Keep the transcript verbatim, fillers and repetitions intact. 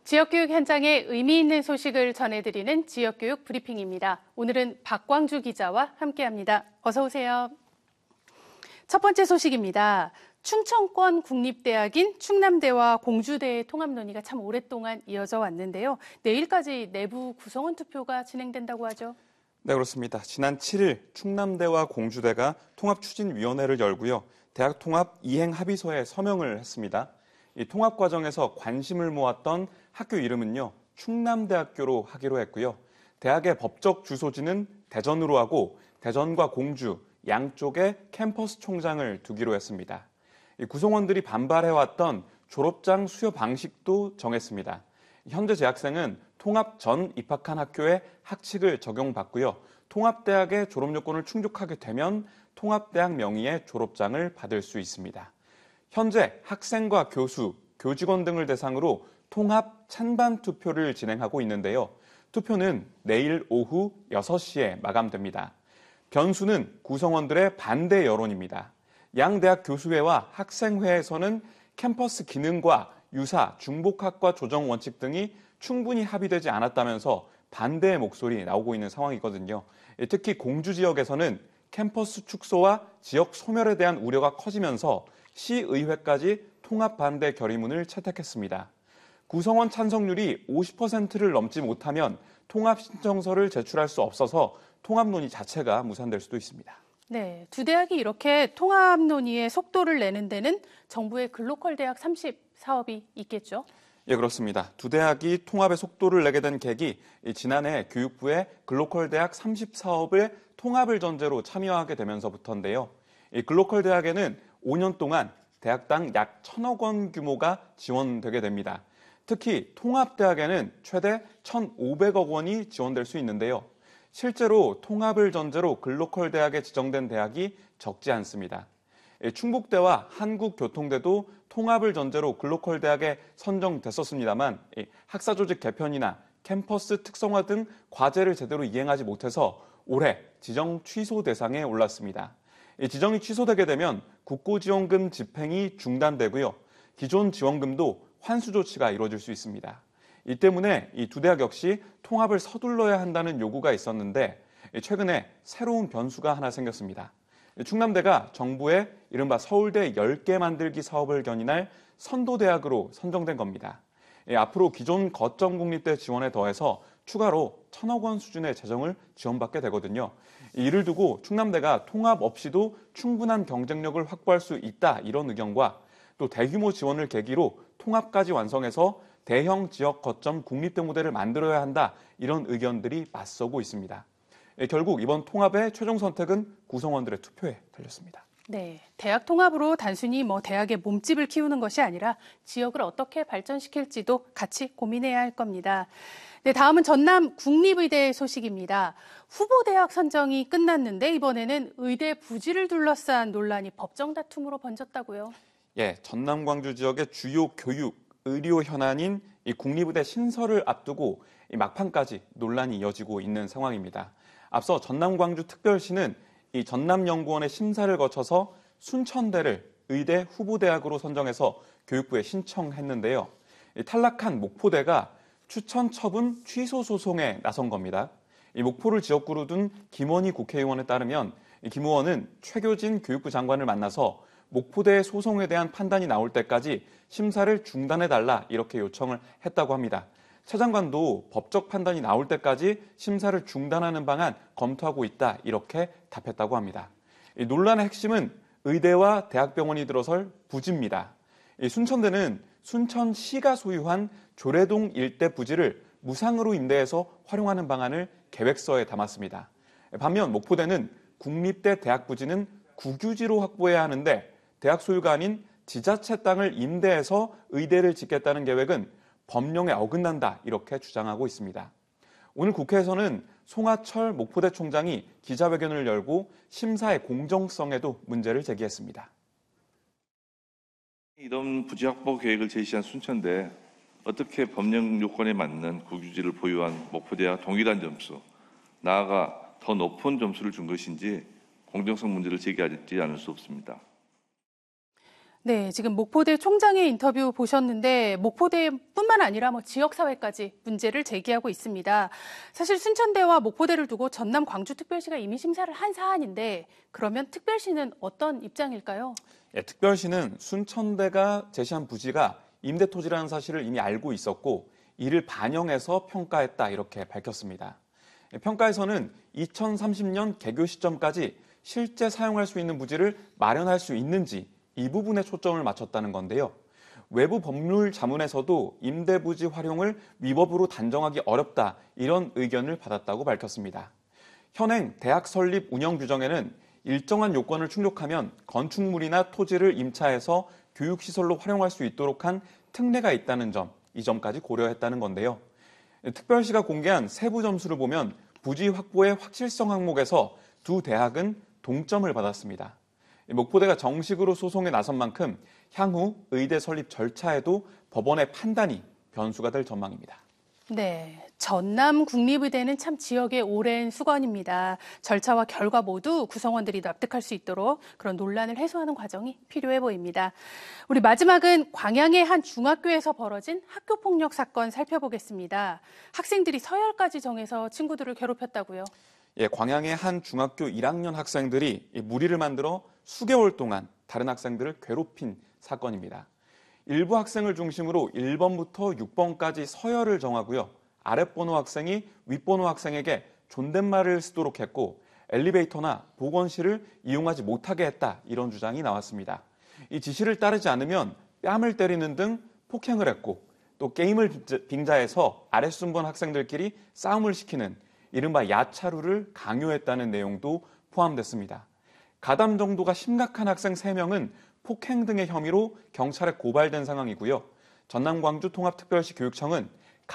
지역교육 현장에 의미 있는 소식을 전해드리는 지역교육 브리핑입니다. 오늘은 박광주 기자와 함께합니다. 어서 오세요. 첫 번째 소식입니다. 충청권 국립대학인 충남대와 공주대의 통합 논의가 참 오랫동안 이어져 왔는데요. 내일까지 내부 구성원 투표가 진행된다고 하죠. 네, 그렇습니다. 지난 칠 일 충남대와 공주대가 통합추진위원회를 열고요. 대학 통합 이행 합의서에 서명을 했습니다. 이 통합 과정에서 관심을 모았던 학교 이름은요, 충남대학교로 하기로 했고요. 대학의 법적 주소지는 대전으로 하고 대전과 공주 양쪽에 캠퍼스 총장을 두기로 했습니다. 이 구성원들이 반발해왔던 졸업장 수여 방식도 정했습니다. 현재 재학생은 통합 전 입학한 학교에 학칙을 적용받고요. 통합대학의 졸업 요건을 충족하게 되면 통합대학 명의의 졸업장을 받을 수 있습니다. 현재 학생과 교수, 교직원 등을 대상으로 통합 찬반 투표를 진행하고 있는데요. 투표는 내일 오후 여섯 시에 마감됩니다. 변수는 구성원들의 반대 여론입니다. 양 대학 교수회와 학생회에서는 캠퍼스 기능과 유사, 중복학과 조정 원칙 등이 충분히 합의되지 않았다면서 반대의 목소리 나오고 있는 상황이거든요. 특히 공주 지역에서는 캠퍼스 축소와 지역 소멸에 대한 우려가 커지면서 시의회까지 통합 반대 결의문을 채택했습니다. 구성원 찬성률이 오십 퍼센트를 넘지 못하면 통합 신청서를 제출할 수 없어서 통합 논의 자체가 무산될 수도 있습니다. 네, 두 대학이 이렇게 통합 논의에 속도를 내는 데는 정부의 글로컬 대학 삼십 사업이 있겠죠? 예, 그렇습니다. 두 대학이 통합의 속도를 내게 된 계기, 지난해 교육부의 글로컬 대학 삼십 사업을 통합을 전제로 참여하게 되면서부터인데요. 이 글로컬 대학에는 오 년 동안 대학당 약 천억 원 규모가 지원되게 됩니다. 특히 통합대학에는 최대 천오백억 원이 지원될 수 있는데요. 실제로 통합을 전제로 글로컬 대학에 지정된 대학이 적지 않습니다. 충북대와 한국교통대도 통합을 전제로 글로컬 대학에 선정됐었습니다만 학사조직 개편이나 캠퍼스 특성화 등 과제를 제대로 이행하지 못해서 올해 지정 취소 대상에 올랐습니다. 지정이 취소되게 되면 국고지원금 집행이 중단되고요. 기존 지원금도 환수 조치가 이루어질 수 있습니다. 이 때문에 이 두 대학 역시 통합을 서둘러야 한다는 요구가 있었는데 최근에 새로운 변수가 하나 생겼습니다. 충남대가 정부의 이른바 서울대 열 개 만들기 사업을 견인할 선도대학으로 선정된 겁니다. 앞으로 기존 거점 국립대 지원에 더해서 추가로 천억 원 수준의 재정을 지원받게 되거든요. 이를 두고 충남대가 통합 없이도 충분한 경쟁력을 확보할 수 있다 이런 의견과 또 대규모 지원을 계기로 통합까지 완성해서 대형 지역 거점 국립대 모델을 만들어야 한다 이런 의견들이 맞서고 있습니다. 결국 이번 통합의 최종 선택은 구성원들의 투표에 달렸습니다. 네, 대학 통합으로 단순히 뭐 대학의 몸집을 키우는 것이 아니라 지역을 어떻게 발전시킬지도 같이 고민해야 할 겁니다. 네, 다음은 전남 국립의대 소식입니다. 후보 대학 선정이 끝났는데 이번에는 의대 부지를 둘러싼 논란이 법정 다툼으로 번졌다고요? 예, 전남 광주 지역의 주요 교육, 의료 현안인 이 국립의대 신설을 앞두고 이 막판까지 논란이 이어지고 있는 상황입니다. 앞서 전남 광주 특별시는 이 전남연구원의 심사를 거쳐서 순천대를 의대 후보대학으로 선정해서 교육부에 신청했는데요. 탈락한 목포대가 추천 처분 취소 소송에 나선 겁니다. 이 목포를 지역구로 둔 김원희 국회의원에 따르면 김 의원은 최교진 교육부 장관을 만나서 목포대의 소송에 대한 판단이 나올 때까지 심사를 중단해달라 이렇게 요청을 했다고 합니다. 최 장관도 법적 판단이 나올 때까지 심사를 중단하는 방안 검토하고 있다 이렇게 답했다고 합니다. 이 논란의 핵심은 의대와 대학병원이 들어설 부지입니다. 이 순천대는 순천시가 소유한 조례동 일대 부지를 무상으로 임대해서 활용하는 방안을 계획서에 담았습니다. 반면 목포대는 국립대 대학 부지는 국유지로 확보해야 하는데 대학 소유가 아닌 지자체 땅을 임대해서 의대를 짓겠다는 계획은 법령에 어긋난다 이렇게 주장하고 있습니다. 오늘 국회에서는 송하철 목포대 총장이 기자회견을 열고 심사의 공정성에도 문제를 제기했습니다. 이런 부지 확보 계획을 제시한 순천대 어떻게 법령 요건에 맞는 국유지를 보유한 목포대와 동일한 점수, 나아가 더 높은 점수를 준 것인지 공정성 문제를 제기하지 않을 수 없습니다. 네, 지금 목포대 총장의 인터뷰 보셨는데 목포대뿐만 아니라 뭐 지역사회까지 문제를 제기하고 있습니다. 사실 순천대와 목포대를 두고 전남 광주특별시가 이미 심사를 한 사안인데 그러면 특별시는 어떤 입장일까요? 예, 특별시는 순천대가 제시한 부지가 임대토지라는 사실을 이미 알고 있었고 이를 반영해서 평가했다 이렇게 밝혔습니다. 평가에서는 이천삼십 년 개교 시점까지 실제 사용할 수 있는 부지를 마련할 수 있는지 이 부분에 초점을 맞췄다는 건데요. 외부 법률 자문에서도 임대부지 활용을 위법으로 단정하기 어렵다 이런 의견을 받았다고 밝혔습니다. 현행 대학 설립 운영 규정에는 일정한 요건을 충족하면 건축물이나 토지를 임차해서 교육시설로 활용할 수 있도록 한 특례가 있다는 점, 이 점까지 고려했다는 건데요. 특별시가 공개한 세부 점수를 보면 부지 확보의 확실성 항목에서 두 대학은 동점을 받았습니다. 목포대가 정식으로 소송에 나선 만큼 향후 의대 설립 절차에도 법원의 판단이 변수가 될 전망입니다. 네, 전남 국립의대는 참 지역의 오랜 수건입니다. 절차와 결과 모두 구성원들이 납득할 수 있도록 그런 논란을 해소하는 과정이 필요해 보입니다. 우리 마지막은 광양의 한 중학교에서 벌어진 학교폭력 사건 살펴보겠습니다. 학생들이 서열까지 정해서 친구들을 괴롭혔다고요? 예, 광양의 한 중학교 일 학년 학생들이 무리를 만들어 수개월 동안 다른 학생들을 괴롭힌 사건입니다. 일부 학생을 중심으로 일 번부터 육 번까지 서열을 정하고요. 아랫번호 학생이 윗번호 학생에게 존댓말을 쓰도록 했고 엘리베이터나 보건실을 이용하지 못하게 했다 이런 주장이 나왔습니다. 이 지시를 따르지 않으면 뺨을 때리는 등 폭행을 했고 또 게임을 빙자해서 아랫순번 학생들끼리 싸움을 시키는 이른바 야차루를 강요했다는 내용도 포함됐습니다. 가담 정도가 심각한 학생 세 명은 폭행 등의 혐의로 경찰에 고발된 상황이고요. 전남 광주 통합특별시 교육청은